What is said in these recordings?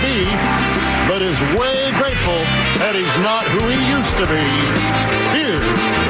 IRGC, but is way grateful that he's not who he used to be. Here's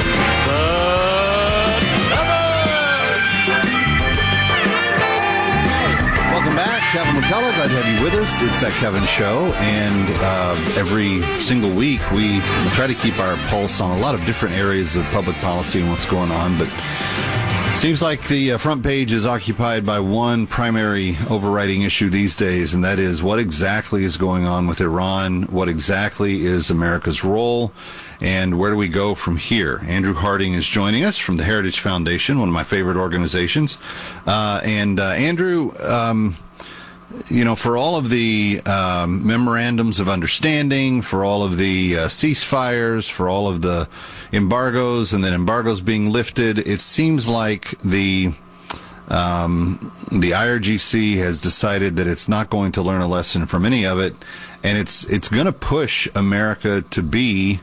Kevin. Welcome back. Kevin McCullough, glad to have you with us. It's That Kevin Show, and every single week we try to keep our pulse on a lot of different areas of public policy and what's going on, but seems like the front page is occupied by one primary overriding issue these days, and that is what exactly is going on with Iran, what exactly is America's role, and where do we go from here? Andrew Harding is joining us from the Heritage Foundation, one of my favorite organizations. Andrew, for all of the memorandums of understanding, for all of the ceasefires, for all of the embargoes and then embargoes being lifted, it seems like the IRGC has decided that it's not going to learn a lesson from any of it, and it's going to push America to be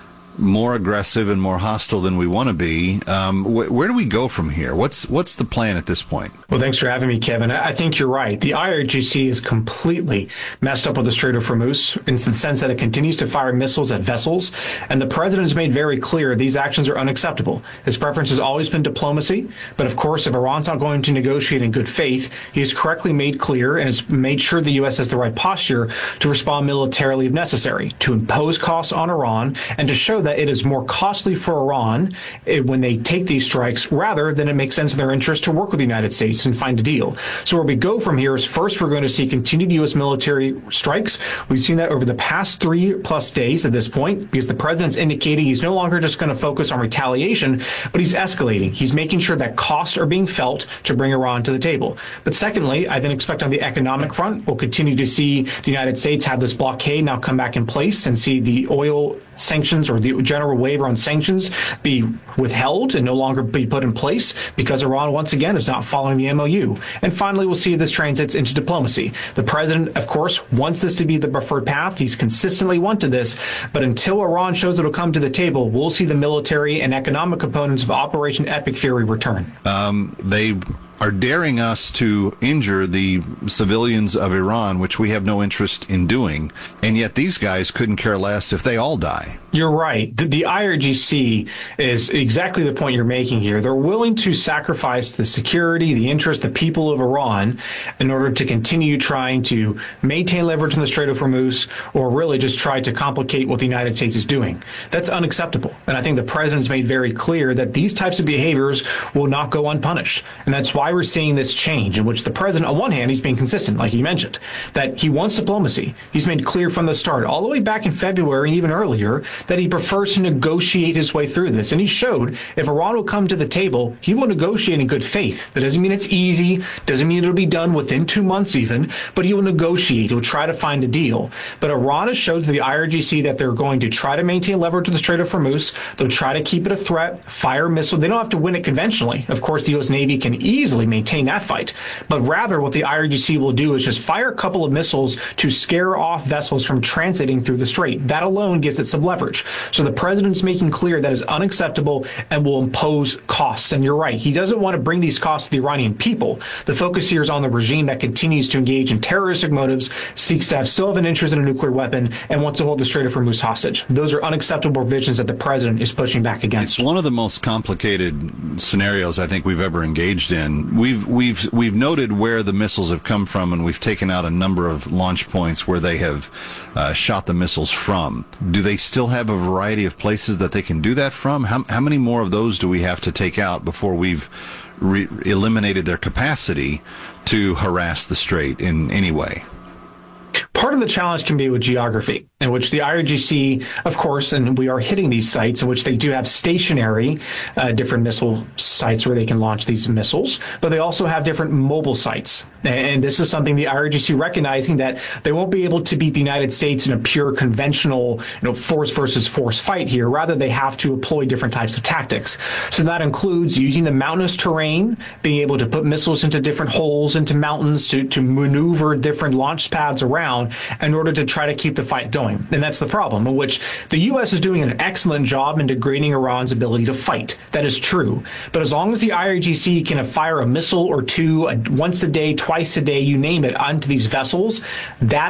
more aggressive and more hostile than we want to be. Where do we go from here? What's the plan at this point? Well, thanks for having me, Kevin. I think you're right. The IRGC is completely messed up with the Strait of Hormuz in the sense that it continues to fire missiles at vessels, and the president has made very clear these actions are unacceptable. His preference has always been diplomacy, but of course, if Iran's not going to negotiate in good faith, he has correctly made clear and has made sure the U.S. has the right posture to respond militarily if necessary, to impose costs on Iran, and to show that it is more costly for Iran when they take these strikes rather than it makes sense in their interest to work with the United States and find a deal. So where we go from here is first we're going to see continued U.S. military strikes. We've seen that over the past 3+ days at this point because the president's indicating he's no longer just going to focus on retaliation, but he's escalating. He's making sure that costs are being felt to bring Iran to the table. But secondly, I then expect on the economic front, we'll continue to see the United States have this blockade now come back in place and see the oil sanctions or the general waiver on sanctions be withheld and no longer be put in place because Iran, once again, is not following the MOU. And finally, we'll see if this transits into diplomacy. The president, of course, wants this to be the preferred path. He's consistently wanted this. But until Iran shows it'll come to the table, we'll see the military and economic components of Operation Epic Fury return. They are daring us to injure the civilians of Iran, which we have no interest in doing. And yet these guys couldn't care less if they all die. You're right. The IRGC is exactly the point you're making here. They're willing to sacrifice the security, the interest, the people of Iran in order to continue trying to maintain leverage in the Strait of Hormuz or really just try to complicate what the United States is doing. That's unacceptable. And I think the president's made very clear that these types of behaviors will not go unpunished. And that's why we're seeing this change in which the president, on one hand, he's being consistent, like you mentioned, that he wants diplomacy. He's made clear from the start, all the way back in February and even earlier, that he prefers to negotiate his way through this. And he showed if Iran will come to the table, he will negotiate in good faith. That doesn't mean it's easy, doesn't mean it'll be done within 2 months even, but he will negotiate. He'll try to find a deal. But Iran has showed to the IRGC that they're going to try to maintain leverage in the Strait of Hormuz. They'll try to keep it a threat, fire missiles. They don't have to win it conventionally. Of course, the U.S. Navy can easily maintain that fight. But rather, what the IRGC will do is just fire a couple of missiles to scare off vessels from transiting through the strait. That alone gives it some leverage. So the president's making clear that is unacceptable and will impose costs. And you're right, he doesn't want to bring these costs to the Iranian people. The focus here is on the regime that continues to engage in terroristic motives, seeks to still have an interest in a nuclear weapon, and wants to hold the Strait of Hormuz hostage. Those are unacceptable provisions that the president is pushing back against. It's one of the most complicated scenarios I think we've ever engaged in. We've noted where the missiles have come from, and we've taken out a number of launch points where they have shot the missiles from. Do they still have a variety of places that they can do that from? How many more of those do we have to take out before we've eliminated their capacity to harass the strait in any way? Part of the challenge can be with geography, in which the IRGC, of course, and we are hitting these sites in which they do have stationary different missile sites where they can launch these missiles, but they also have different mobile sites. And this is something the IRGC recognizing that they won't be able to beat the United States in a pure conventional, force versus force fight here. Rather, they have to employ different types of tactics. So that includes using the mountainous terrain, being able to put missiles into different holes, into mountains, to maneuver different launch pads around in order to try to keep the fight going. And that's the problem, in which the U.S. is doing an excellent job in degrading Iran's ability to fight. That is true. But as long as the IRGC can fire a missile or two once a day, twice a day, you name it, onto these vessels, that